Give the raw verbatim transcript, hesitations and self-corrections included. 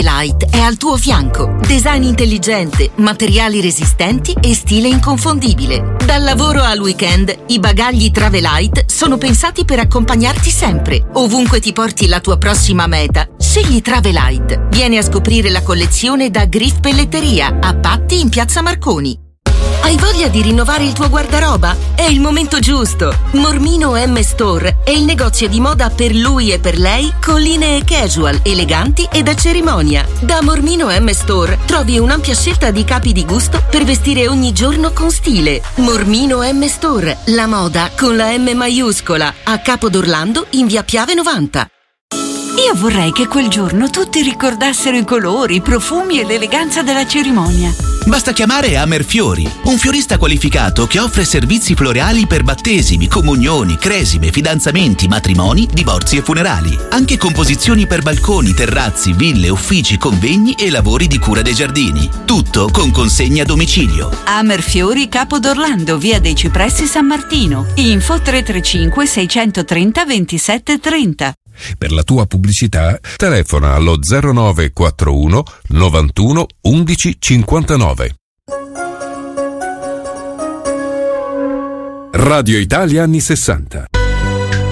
Travelite è al tuo fianco. Design intelligente, materiali resistenti e stile inconfondibile. Dal lavoro al weekend, i bagagli Travelite sono pensati per accompagnarti sempre. Ovunque ti porti la tua prossima meta, scegli Travelite. Vieni a scoprire la collezione da Griff Pelletteria a Patti in Piazza Marconi. Hai voglia di rinnovare il tuo guardaroba? È il momento giusto! Mormino M Store è il negozio di moda per lui e per lei con linee casual, eleganti e da cerimonia. Da Mormino M Store trovi un'ampia scelta di capi di gusto per vestire ogni giorno con stile. Mormino M Store, la moda con la M maiuscola, a Capo d'Orlando in via Piave novanta. Io vorrei che quel giorno tutti ricordassero i colori, i profumi e l'eleganza della cerimonia. Basta chiamare Amer Fiori, un fiorista qualificato che offre servizi floreali per battesimi, comunioni, cresime, fidanzamenti, matrimoni, divorzi e funerali. Anche composizioni per balconi, terrazzi, ville, uffici, convegni e lavori di cura dei giardini. Tutto con consegna a domicilio. Amer Fiori, Capo d'Orlando, via dei Cipressi, San Martino. Info tre tre cinque sei tre zero ventisette trenta. Per la tua pubblicità telefona allo zero nove quattro uno novantuno undici cinquantanove. Radio Italia anni sessanta.